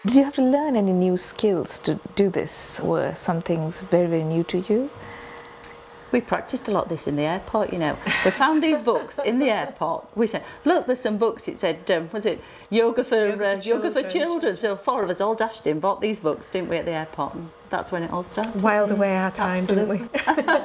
Did you have to learn any new skills to do this? Were some things very, very new to you? We practiced a lot of this in the airport, you know. We found these books in the airport. We said, look, there's some books. It said, was it yoga for children? So 4 of us all dashed in, bought these books, didn't we, at the airport? And that's when it all started. Whiled away our time, Absolutely. didn't we?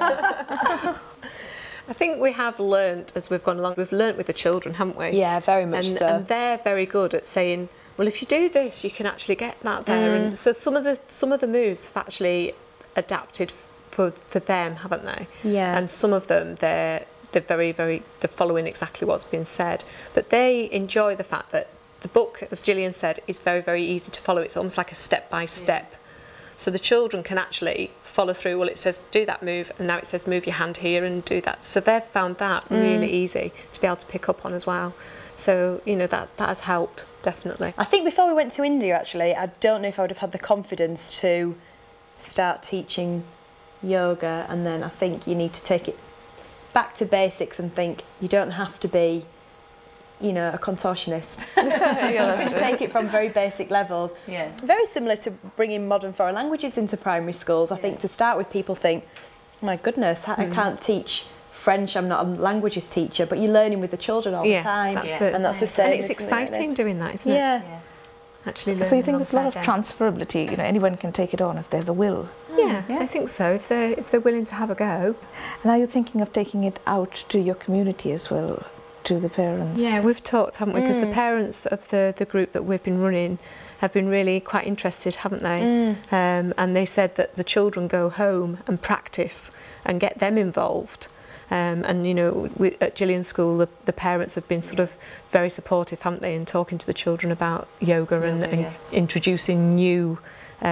I think we have learnt as we've gone along. We've learnt with the children, haven't we? Yeah, very much so. And they're very good at saying, well, if you do this, you can actually get that there. And so some of the moves have actually adapted for them, haven't they? Yeah. And some of them, they're following exactly what's been said. But they enjoy the fact that the book, as Gillian said, is very, very easy to follow. It's almost like a step-by-step. So the children can actually follow through. Well, it says do that move, and now it says move your hand here and do that. So they've found that really easy to be able to pick up on as well. So, you know, that has helped, definitely. I think before we went to India, actually, I don't know if I would have had the confidence to start teaching yoga, and then I think you need to take it back to basics and think you don't have to be, you know, a contortionist. You can take it from very basic levels. Yeah. Very similar to bringing modern foreign languages into primary schools. I think to start with, people think, my goodness, I can't teach French, I'm not a languages teacher, but you're learning with the children all the time. And that's the same. And it's exciting doing that, isn't it? Yeah. Actually, So you think there's a lot of transferability, you know, anyone can take it on if they have the will? Yeah, I think so, if they're willing to have a go. And are you thinking of taking it out to your community as well, to the parents? Yeah, we've talked, haven't we? Because the parents of the group that we've been running have been really quite interested, haven't they? And they said that the children go home and practice and get them involved. And, you know, at Gillian School, the parents have been sort of very supportive, haven't they, in talking to the children about yoga and introducing new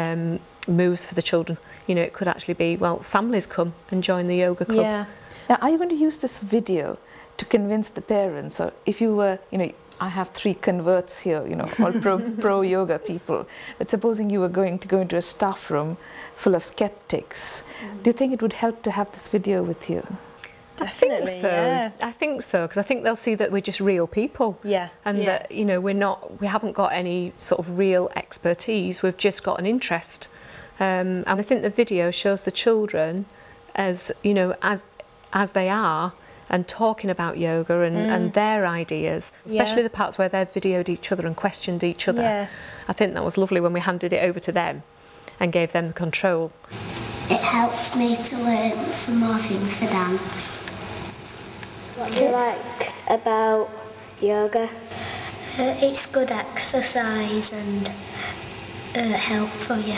moves for the children. You know, it could actually be, well, families come and join the yoga club. Yeah. Now, are you going to use this video to convince the parents? Or if you were, you know, I have 3 converts here, you know, all pro yoga people. But supposing you were going to go into a staff room full of skeptics, do you think it would help to have this video with you? Definitely, I think so. yeah. I think so, because I think they'll see that we're just real people. Yeah. And that, you know, we haven't got any sort of real expertise. We've just got an interest. And I think the video shows the children as, you know, as they are, and talking about yoga and their ideas, especially the parts where they've videoed each other and questioned each other. Yeah. I think that was lovely when we handed it over to them and gave them the control. It helps me to learn some more things for dance. What do you like about yoga? It's good exercise and help for you.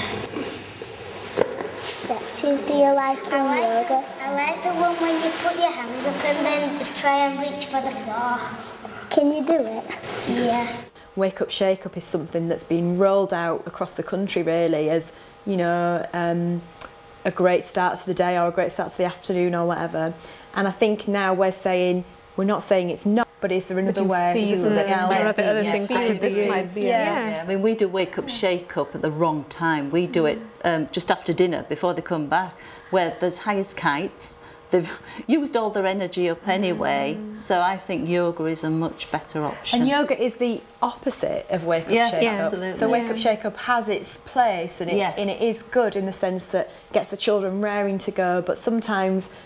Stretches do you like in yoga? I like the one when you put your hands up and then just try and reach for the floor. Can you do it? Yeah. Wake Up Shake Up is something that's been rolled out across the country, really, as, you know, a great start to the day or a great start to the afternoon or whatever. And I think now we're not saying it's not, but is there another way? Is there something else? There are other things that could be used. I mean, we do Wake Up Shake Up at the wrong time. We do it just after dinner, before they come back, where there's high as kites. They've used all their energy up anyway, so I think yoga is a much better option. And yoga is the opposite of Wake Up Shake Up. Absolutely. So Wake Up Shake Up has its place, and it is good in the sense that it gets the children raring to go, but sometimes